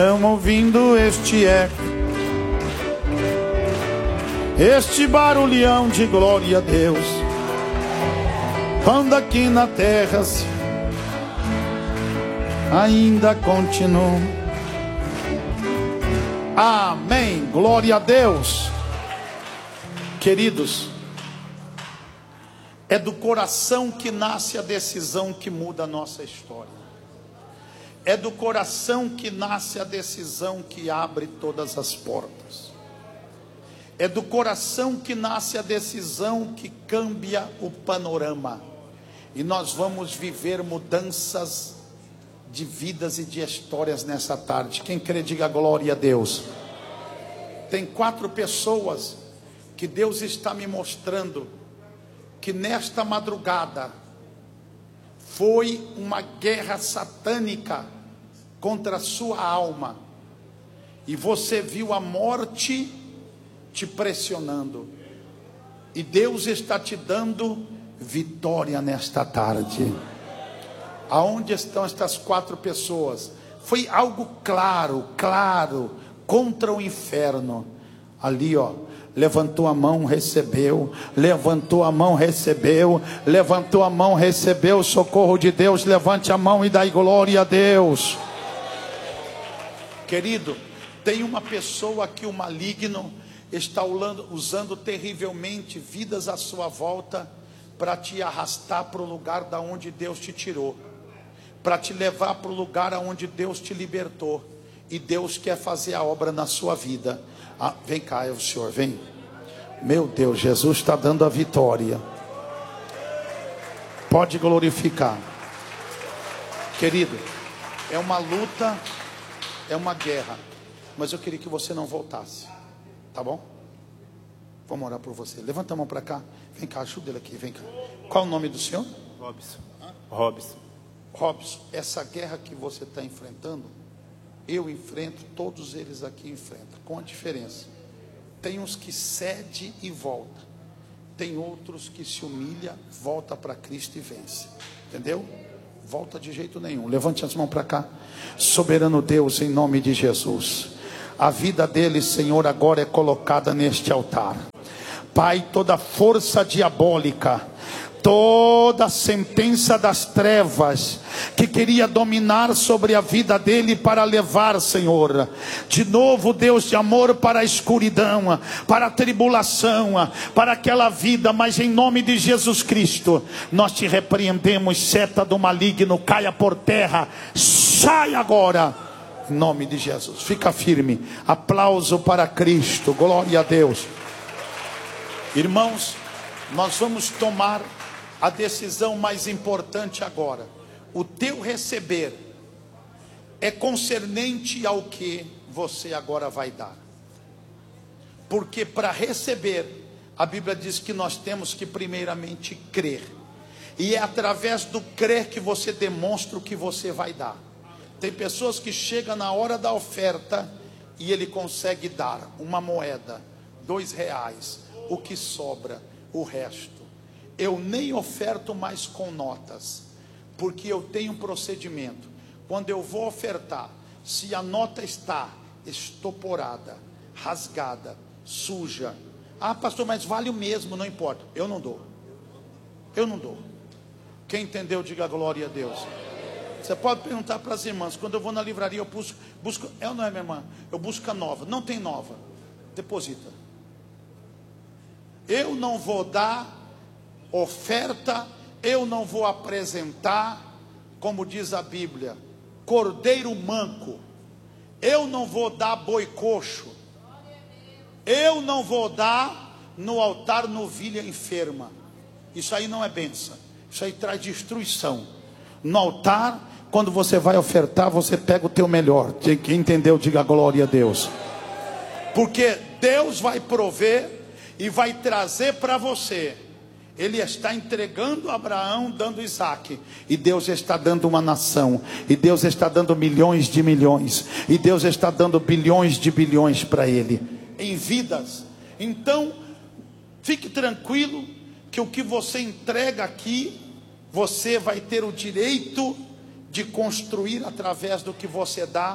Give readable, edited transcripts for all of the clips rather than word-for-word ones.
Estamos ouvindo este eco, este barulhão de glória a Deus, quando aqui na terra ainda continua. Amém, glória a Deus. Queridos, é do coração que nasce a decisão que muda a nossa história. É do coração que nasce a decisão que abre todas as portas. É do coração que nasce a decisão que cambia o panorama. E nós vamos viver mudanças de vidas e de histórias nessa tarde. Quem crê, diga glória a Deus. Tem 4 pessoas que Deus está me mostrando que nesta madrugada foi uma guerra satânica contra a sua alma, e você viu a morte te pressionando, e Deus está te dando vitória nesta tarde. Aonde estão estas 4 pessoas? Foi algo claro contra o inferno. Ali, ó, levantou a mão, recebeu. Levantou a mão, recebeu. Levantou a mão, recebeu o socorro de Deus. Levante a mão e dai glória a Deus. Querido, tem uma pessoa que o maligno está usando terrivelmente vidas à sua volta para te arrastar para o lugar da onde Deus te tirou, para te levar para o lugar aonde Deus te libertou. E Deus quer fazer a obra na sua vida. Vem cá, o Senhor, vem. Meu Deus, Jesus está dando a vitória. Pode glorificar. Querido, é uma luta, é uma guerra, mas eu queria que você não voltasse, tá bom? Vamos orar por você. Levanta a mão para cá. Vem cá, ajuda ele aqui, vem cá. Qual é o nome do senhor? Robson, essa guerra que você está enfrentando, eu enfrento, todos eles aqui enfrentam, com a diferença: tem uns que cede e volta, tem outros que se humilha, volta para Cristo e vence. Entendeu? Volta de jeito nenhum. Levante as mãos para cá. Soberano Deus, em nome de Jesus, a vida deles, Senhor, agora é colocada neste altar. Pai, toda força diabólica, toda sentença das trevas que queria dominar sobre a vida dele para levar, Senhor, de novo, Deus de amor, para a escuridão, para a tribulação, para aquela vida, mas em nome de Jesus Cristo, nós te repreendemos. Seta do maligno, caia por terra, sai agora, em nome de Jesus. Fica firme. Aplauso para Cristo, glória a Deus. Irmãos, nós vamos tomar a decisão mais importante agora. O teu receber é concernente ao que você agora vai dar. Porque para receber, a Bíblia diz que nós temos que primeiramente crer. E é através do crer que você demonstra o que você vai dar. Tem pessoas que chegam na hora da oferta e ele consegue dar uma moeda, R$2, o que sobra, o resto. Eu nem oferto mais com notas, porque eu tenho um procedimento. Quando eu vou ofertar, se a nota está estoporada, rasgada, suja, pastor, mas vale o mesmo, não importa, eu não dou. Quem entendeu, diga glória a Deus. Você pode perguntar para as irmãs: quando eu vou na livraria, eu busco, é ou não é, minha irmã? Eu busco a nova. Não tem nova, deposita. Eu não vou dar oferta, eu não vou apresentar, como diz a Bíblia, cordeiro manco. Eu não vou dar boi coxo. Eu não vou dar no altar novilha enferma. Isso aí não é bênção. Isso aí traz destruição. No altar, quando você vai ofertar, você pega o teu melhor. Quem entendeu, diga glória a Deus. Porque Deus vai prover e vai trazer para você. Ele está entregando Abraão, dando Isaac, e Deus está dando uma nação, e Deus está dando milhões de milhões, e Deus está dando bilhões de bilhões para ele, em vidas. Então, fique tranquilo, que o que você entrega aqui, você vai ter o direito de construir através do que você dá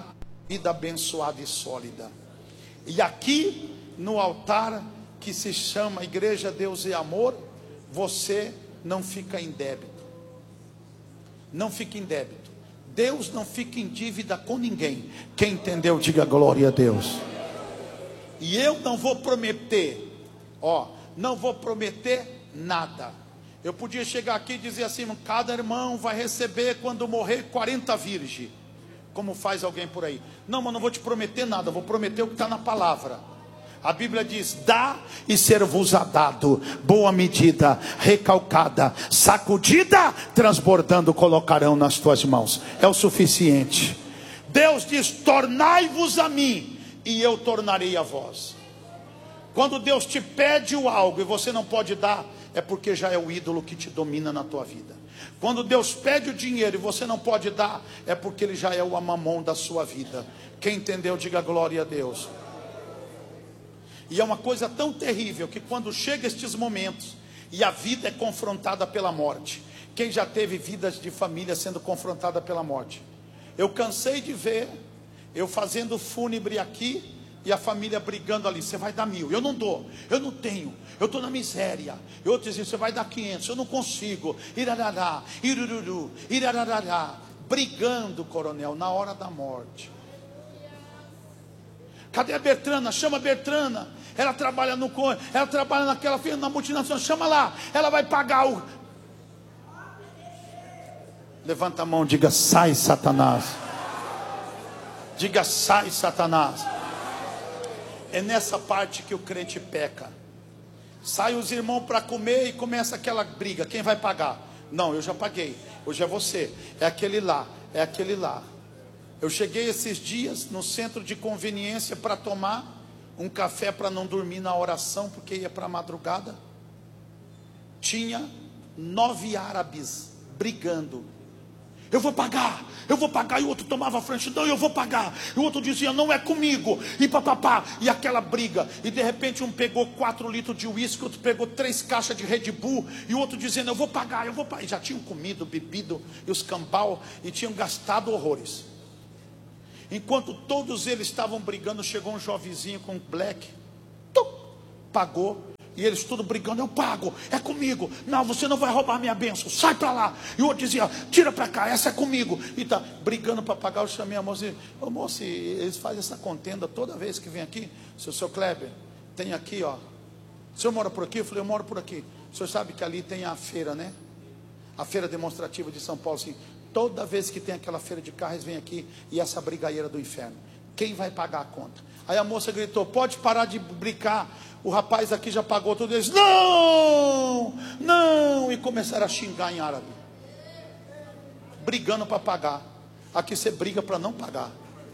vida abençoada e sólida. E aqui no altar que se chama Igreja Deus e Amor, você não fica em débito. Não fica em débito. Deus não fica em dívida com ninguém. Quem entendeu, diga glória a Deus. E eu não vou prometer, não vou prometer nada. Eu podia chegar aqui e dizer assim: cada irmão vai receber quando morrer 40 virgens, como faz alguém por aí. Não, mas não vou te prometer nada, vou prometer o que está na palavra. A Bíblia diz: dá e ser-vos-á dado, boa medida, recalcada, sacudida, transbordando, colocarão nas tuas mãos. É o suficiente. Deus diz: tornai-vos a mim, e eu tornarei a vós. Quando Deus te pede algo e você não pode dar, é porque já é o ídolo que te domina na tua vida. Quando Deus pede o dinheiro e você não pode dar, é porque ele já é o mamão da sua vida. Quem entendeu, diga glória a Deus. E é uma coisa tão terrível que quando chega estes momentos e a vida é confrontada pela morte. Quem já teve vidas de família sendo confrontada pela morte? Eu cansei de ver eu fazendo fúnebre aqui e a família brigando ali: você vai dar 1.000, eu não dou, eu não tenho, eu estou na miséria. E outros dizem: você vai dar 500, eu não consigo. Irarará, irururu, irarará, brigando, coronel, na hora da morte. Cadê a Bertrana? Chama a Bertrana. Ela trabalha na multinacional. Chama lá, ela vai pagar o... Levanta a mão, diga: sai, Satanás. Diga: sai, Satanás. É nessa parte que o crente peca. Sai os irmãos para comer e começa aquela briga: quem vai pagar? Não, eu já paguei, hoje é você, é aquele lá, é aquele lá. Eu cheguei esses dias no centro de conveniência para tomar um café para não dormir na oração, porque ia para a madrugada. Tinha 9 árabes brigando: eu vou pagar. E o outro tomava a frente: não, eu vou pagar. E o outro dizia: não é comigo. E papapá, e aquela briga. E de repente um pegou 4 litros de uísque, outro pegou 3 caixas de Red Bull, e o outro dizendo: eu vou pagar. E já tinham comido, bebido, e os cambal, e tinham gastado horrores. Enquanto todos eles estavam brigando, chegou um jovenzinho com black, pagou. E eles tudo brigando: eu pago, é comigo. Não, você não vai roubar minha bênção, sai para lá. E o outro dizia: tira para cá, essa é comigo. E tá brigando para pagar. Eu chamei a moça e disse: ô moça, eles fazem essa contenda toda vez que vem aqui. Seu Kleber, tem aqui, ó. O senhor mora por aqui? Eu falei: eu moro por aqui. O senhor sabe que ali tem a feira, né? A feira demonstrativa de São Paulo, assim. Toda vez que tem aquela feira de carros, vem aqui, e essa brigadeira do inferno. Quem vai pagar a conta? Aí a moça gritou: pode parar de brincar, o rapaz aqui já pagou tudo. Eles: não, não. E começaram a xingar em árabe, brigando para pagar. Aqui você briga para não pagar.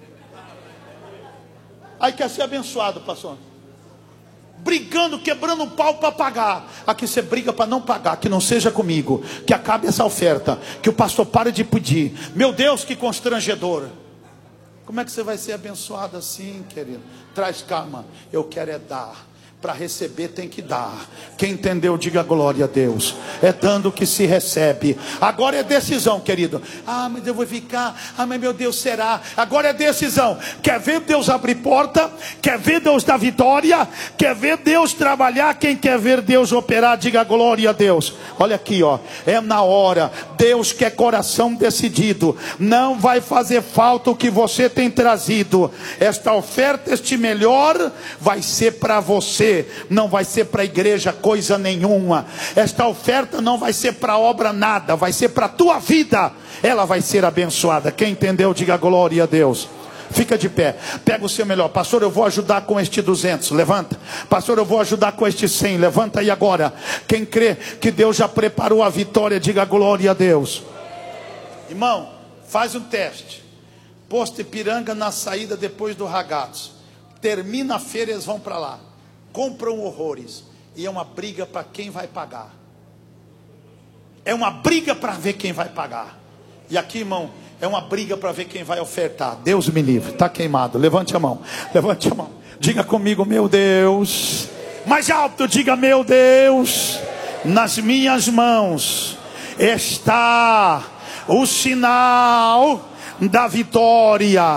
Aí quer ser abençoado, pastor, brigando, quebrando o pau para pagar. Aqui você briga para não pagar. Que não seja comigo, que acabe essa oferta, que o pastor pare de pedir. Meu Deus, que constrangedor. Como é que você vai ser abençoado assim, querido? Traz calma. Eu quero é dar. Para receber tem que dar. Quem entendeu, diga glória a Deus. É dando que se recebe. Agora é decisão, querido. Ah, mas eu vou ficar. Ah, mas meu Deus, será? Agora é decisão. Quer ver Deus abrir porta? Quer ver Deus dar vitória? Quer ver Deus trabalhar? Quem quer ver Deus operar, diga glória a Deus. Olha aqui, ó. É na hora. Deus quer coração decidido. Não vai fazer falta o que você tem trazido. Esta oferta, este melhor, vai ser para você. Não vai ser para a igreja coisa nenhuma. Esta oferta não vai ser para obra nada, vai ser para a tua vida. Ela vai ser abençoada. Quem entendeu, diga glória a Deus. Fica de pé, pega o seu melhor. Pastor, eu vou ajudar com este 200, levanta. Pastor, eu vou ajudar com este 100, levanta aí agora. Quem crê que Deus já preparou a vitória, diga glória a Deus. Irmão, faz um teste. Posto Ipiranga, na saída depois do Ragazzo. Termina a feira, eles vão para lá, compram horrores. E é uma briga para quem vai pagar. É uma briga para ver quem vai pagar. E aqui, irmão, é uma briga para ver quem vai ofertar. Deus me livre, está queimado. Levante a mão, levante a mão. Diga comigo: meu Deus. Mais alto, diga: meu Deus. Nas minhas mãos está o sinal da vitória.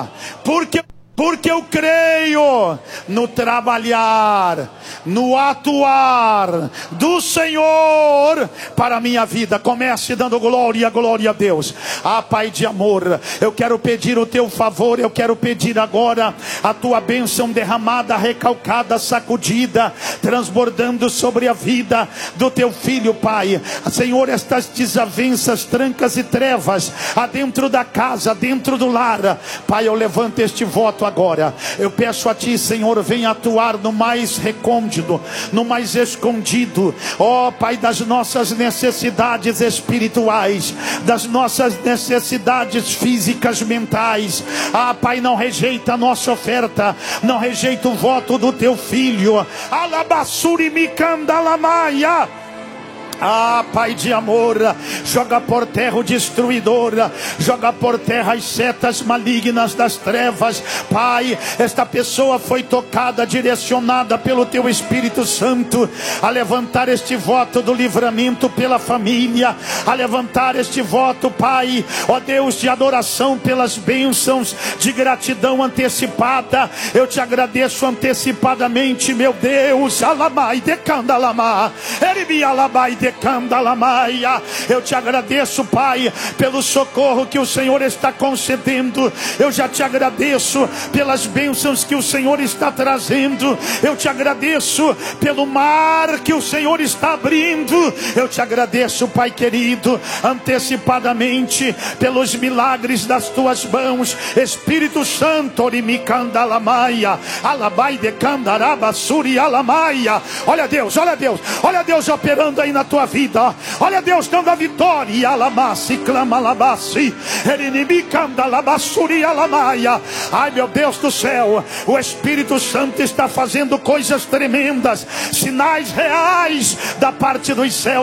Porque eu creio no trabalhar, no atuar do Senhor para a minha vida. Comece dando glória a Deus. Ah, Pai de amor, eu quero pedir o teu favor, eu quero pedir agora a tua bênção derramada, recalcada, sacudida, transbordando sobre a vida do teu filho, Pai. Senhor, estas desavenças, trancas e trevas, adentro da casa, dentro do lar, Pai, eu levanto este voto agora. Eu peço a ti, Senhor, venha atuar no mais recôndito, no mais escondido, ó Pai, das nossas necessidades espirituais, das nossas necessidades físicas, mentais. Ah, Pai, não rejeita a nossa oferta, não rejeita o voto do teu filho. Alabassuri mikandalamaia. Ah, Pai de amor, joga por terra o destruidor, joga por terra as setas malignas das trevas. Pai, esta pessoa foi tocada, direcionada pelo teu Espírito Santo a levantar este voto do livramento pela família, a levantar este voto, Pai, ó Deus, de adoração pelas bênçãos, de gratidão antecipada. Eu te agradeço antecipadamente, meu Deus. Alamai decandalama, eribi alabai. Eu te agradeço, Pai, pelo socorro que o Senhor está concedendo. Eu já te agradeço pelas bênçãos que o Senhor está trazendo. Eu te agradeço pelo mar que o Senhor está abrindo. Eu te agradeço, Pai querido, antecipadamente pelos milagres das tuas mãos. Espírito Santo, orimicandalamaya, alabai decandarabasuri alamaia. Olha Deus, olha Deus, olha Deus operando aí na tua vida. Olha Deus dando a vitória. Alamassi, clama alabassi, erinimicandalabassuri alamaia. Ai, meu Deus do céu, o Espírito Santo está fazendo coisas tremendas, sinais reais da parte dos céus.